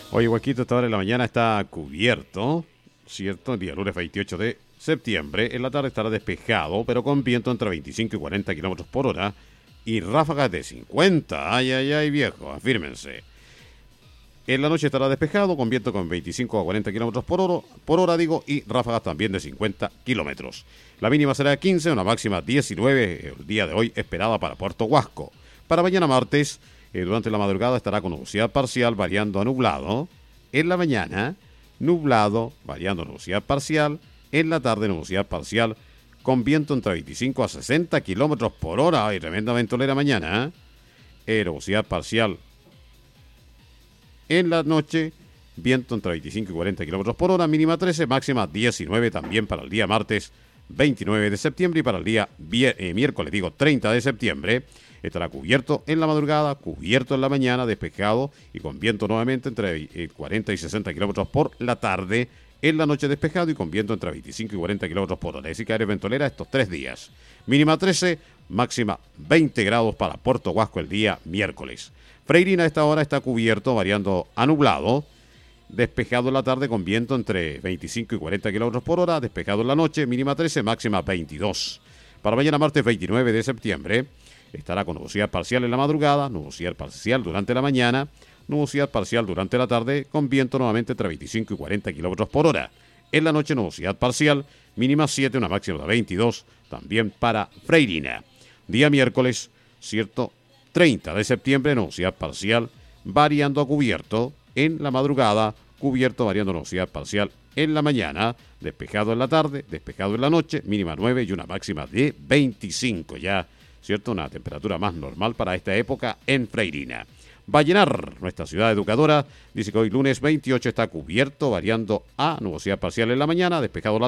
Hoy Huasquito, esta hora de la mañana está cubierto, ¿cierto? El día lunes 28 de septiembre. En la tarde estará despejado, pero con viento entre 25 y 40 kilómetros por hora y ráfagas de 50. Ay, ay, ay, viejo, afírmense. En la noche estará despejado, con viento con 25 a 40 kilómetros por hora, y ráfagas también de 50 kilómetros. La mínima será 15, una máxima 19 el día de hoy esperada para Puerto Huasco. Para mañana martes, durante la madrugada estará con nubosidad parcial variando a nublado. En la mañana, nublado variando a nubosidad parcial. En la tarde, nubosidad parcial con viento entre 25 a 60 kilómetros por hora. Ay, tremenda ventolera mañana. Nubosidad parcial en la noche, viento entre 25 y 40 kilómetros por hora, mínima 13, máxima 19 también para el día martes 29 de septiembre y para el día miércoles, 30 de septiembre. Estará cubierto en la madrugada, cubierto en la mañana, despejado y con viento nuevamente entre 40 y 60 kilómetros por la tarde. En la noche despejado y con viento entre 25 y 40 kilómetros por hora. Así que aire ventolera estos 3 días. Mínima 13, máxima 20 grados para Puerto Huasco el día miércoles. Freirina a esta hora está cubierto, variando a nublado. Despejado en la tarde con viento entre 25 y 40 kilómetros por hora. Despejado en la noche, mínima 13, máxima 22. Para mañana martes 29 de septiembre estará con nubosidad parcial en la madrugada, nubosidad parcial durante la mañana, nubosidad parcial durante la tarde, con viento nuevamente entre 25 y 40 kilómetros por hora. En la noche, nubosidad parcial, mínima 7, una máxima de 22, también para Freirina. Día miércoles, 30 de septiembre, nubosidad parcial, variando a cubierto en la madrugada, cubierto variando nubosidad parcial en la mañana, despejado en la tarde, despejado en la noche, mínima 9 y una máxima de 25 ya, una temperatura más normal para esta época en Freirina. Vallenar, nuestra ciudad educadora, dice que hoy lunes 28 está cubierto, variando a nubosidad parcial en la mañana, despejado la